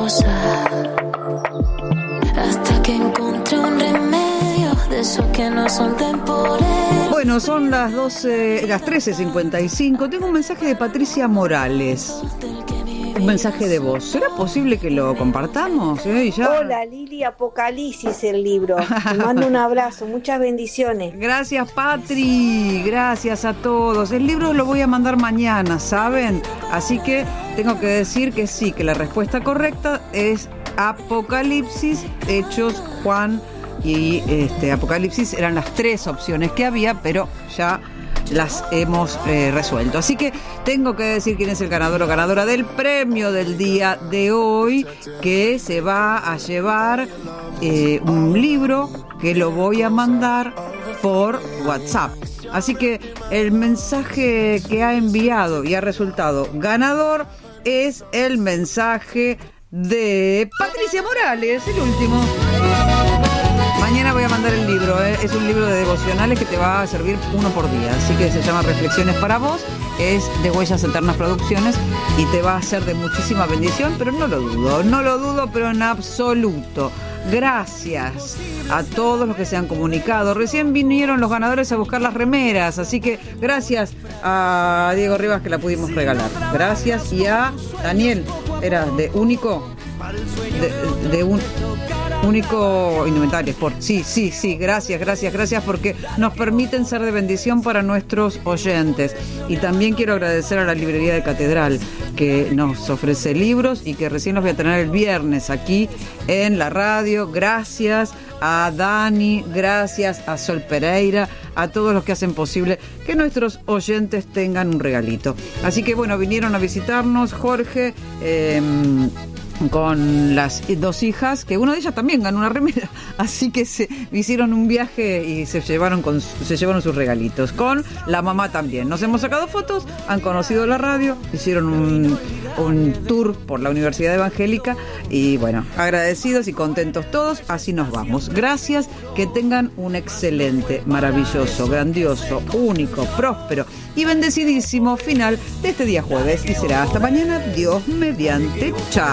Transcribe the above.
cosa, hasta que encontré un remedio de esos que no son temporales. Bueno, son las 13:55. Tengo un mensaje de Patricia Morales. Un mensaje de voz. ¿Será posible que lo compartamos? Ya... Hola Lili, Apocalipsis el libro. Te mando un abrazo, muchas bendiciones. Gracias Patri, gracias a todos. El libro lo voy a mandar mañana, ¿saben? Así que tengo que decir que sí, que la respuesta correcta es Apocalipsis, Hechos, Juan y Apocalipsis. Eran las 3 opciones que había, pero ya las hemos resuelto. Así que tengo que decir quién es el ganador o ganadora del premio del día de hoy, que se va a llevar un libro que lo voy a mandar por WhatsApp. Así que el mensaje que ha enviado y ha resultado ganador es el mensaje de Patricia Morales, el último. Mañana voy a mandar el libro, es un libro de devocionales que te va a servir uno por día, así que se llama Reflexiones para vos, es de Huellas Eternas Producciones y te va a ser de muchísima bendición, pero no lo dudo, pero en absoluto. Gracias a todos los que se han comunicado. Recién vinieron los ganadores a buscar las remeras, así que gracias a Diego Rivas que la pudimos regalar. Gracias y a Daniel, era de Único, de un Único Indumentaria Sport. Sí, gracias porque nos permiten ser de bendición para nuestros oyentes. Y también quiero agradecer a la librería de Catedral que nos ofrece libros y que recién los voy a tener el viernes aquí en la radio. Gracias a Dani, gracias a Sol Pereira, a todos los que hacen posible que nuestros oyentes tengan un regalito. Así que bueno, vinieron a visitarnos Jorge, con las 2 hijas, que una de ellas también ganó una remera, así que se hicieron un viaje y se llevaron sus regalitos, con la mamá también. Nos hemos sacado fotos, han conocido la radio, hicieron un tour por la Universidad Evangélica y bueno, agradecidos y contentos todos, así nos vamos. Gracias, que tengan un excelente, maravilloso, grandioso, único, próspero y bendecidísimo final de este día jueves y será hasta mañana, Dios mediante. Chao.